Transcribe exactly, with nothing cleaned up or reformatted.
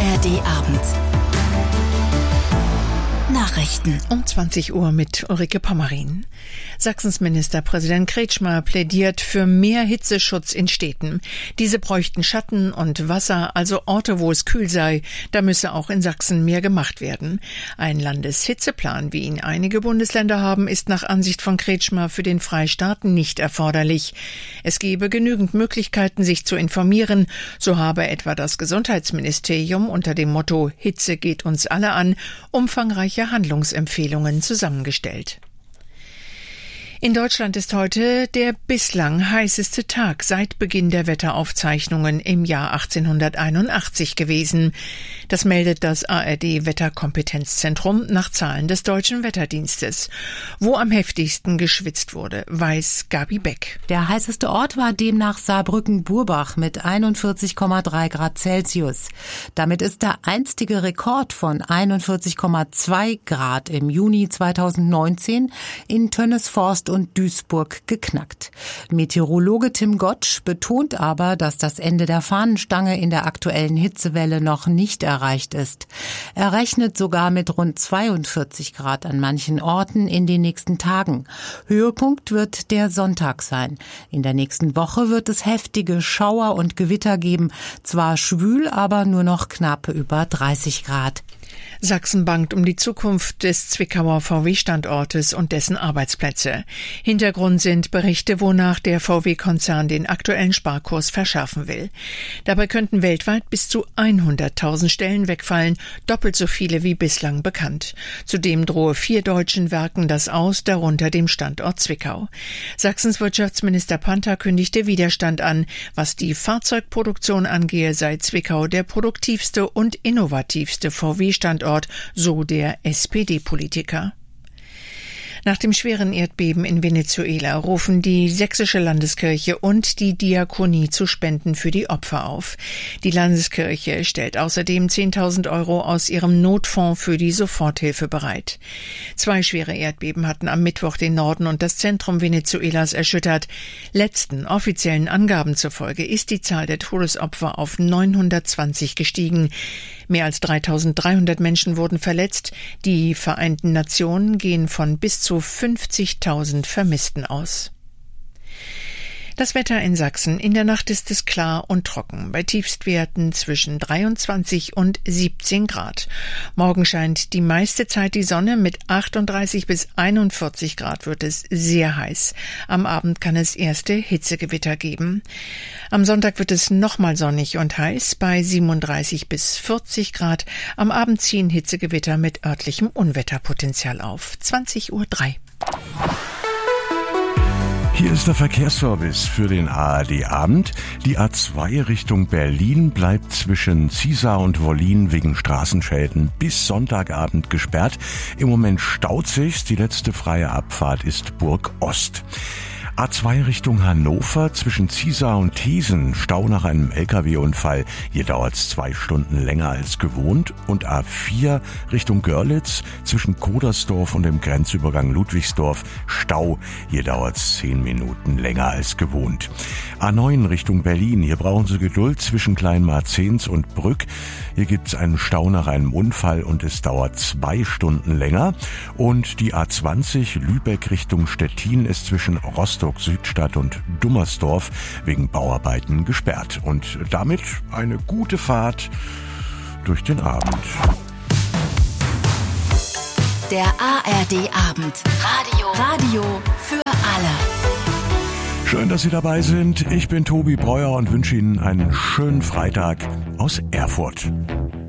R D-Abend. Nachrichten um zwanzig Uhr mit Ulrike Pommerin. Sachsens Ministerpräsident Kretschmer plädiert für mehr Hitzeschutz in Städten. Diese bräuchten Schatten und Wasser, also Orte, wo es kühl sei. Da müsse auch in Sachsen mehr gemacht werden. Ein Landeshitzeplan, wie ihn einige Bundesländer haben, ist nach Ansicht von Kretschmer für den Freistaat nicht erforderlich. Es gebe genügend Möglichkeiten, sich zu informieren. So habe etwa das Gesundheitsministerium unter dem Motto Hitze geht uns alle an umfangreiche Handlungsempfehlungen zusammengestellt. In Deutschland ist heute der bislang heißeste Tag seit Beginn der Wetteraufzeichnungen im Jahr achtzehnhunderteinundachtzig gewesen. Das meldet das A R D-Wetterkompetenzzentrum nach Zahlen des Deutschen Wetterdienstes. Wo am heftigsten geschwitzt wurde, weiß Gabi Beck. Der heißeste Ort war demnach Saarbrücken-Burbach mit einundvierzig Komma drei Grad Celsius. Damit ist der einstige Rekord von einundvierzig Komma zwei Grad im Juni zweitausendneunzehn in Tönnesforst und Duisburg geknackt. Meteorologe Tim Gottsch betont aber, dass das Ende der Fahnenstange in der aktuellen Hitzewelle noch nicht erreicht ist. Er rechnet sogar mit rund zweiundvierzig Grad an manchen Orten in den nächsten Tagen. Höhepunkt wird der Sonntag sein. In der nächsten Woche wird es heftige Schauer und Gewitter geben. Zwar schwül, aber nur noch knapp über dreißig Grad. Sachsen bangt um die Zukunft des Zwickauer V W-Standortes und dessen Arbeitsplätze. Hintergrund sind Berichte, wonach der V W-Konzern den aktuellen Sparkurs verschärfen will. Dabei könnten weltweit bis zu hunderttausend Stellen wegfallen, doppelt so viele wie bislang bekannt. Zudem drohe vier deutschen Werken das aus, darunter dem Standort Zwickau. Sachsens Wirtschaftsminister Panther kündigte Widerstand an. Was die Fahrzeugproduktion angehe, sei Zwickau der produktivste und innovativste V W-Standort, so der S P D-Politiker. Nach dem schweren Erdbeben in Venezuela rufen die Sächsische Landeskirche und die Diakonie zu Spenden für die Opfer auf. Die Landeskirche stellt außerdem zehntausend Euro aus ihrem Notfonds für die Soforthilfe bereit. Zwei schwere Erdbeben hatten am Mittwoch den Norden und das Zentrum Venezuelas erschüttert. Letzten offiziellen Angaben zufolge ist die Zahl der Todesopfer auf neunhundertzwanzig gestiegen. Mehr als dreitausenddreihundert Menschen wurden verletzt. Die Vereinten Nationen gehen von bis zu fünfzigtausend Vermissten aus. Das Wetter in Sachsen. In der Nacht ist es klar und trocken, bei Tiefstwerten zwischen dreiundzwanzig und siebzehn Grad. Morgen scheint die meiste Zeit die Sonne, mit achtunddreißig bis einundvierzig Grad wird es sehr heiß. Am Abend kann es erste Hitzegewitter geben. Am Sonntag wird es nochmal sonnig und heiß bei siebenunddreißig bis vierzig Grad. Am Abend ziehen Hitzegewitter mit örtlichem Unwetterpotenzial auf. zwanzig Uhr drei. Hier ist der Verkehrsservice für den A R D-Abend. Die A zwei Richtung Berlin bleibt zwischen Ziesar und Wollin wegen Straßenschäden bis Sonntagabend gesperrt. Im Moment staut sich's. Die letzte freie Abfahrt ist Burg Ost. A zwei Richtung Hannover zwischen Ziesar und Thesen, Stau nach einem L K W-Unfall. Hier dauert's zwei Stunden länger als gewohnt. Und A vier Richtung Görlitz zwischen Kodersdorf und dem Grenzübergang Ludwigsdorf, Stau. Hier dauert's zehn Minuten länger als gewohnt. A neun Richtung Berlin, hier brauchen Sie Geduld zwischen Kleinmarzens und Brück. Hier gibt's einen Stau nach einem Unfall und es dauert zwei Stunden länger. Und die A zwanzig Lübeck Richtung Stettin ist zwischen Rostock Südstadt und Dummersdorf wegen Bauarbeiten gesperrt. Und damit eine gute Fahrt durch den Abend. Der A R D-Abend. Radio. Radio für alle. Schön, dass Sie dabei sind. Ich bin Tobi Breuer und wünsche Ihnen einen schönen Freitag aus Erfurt.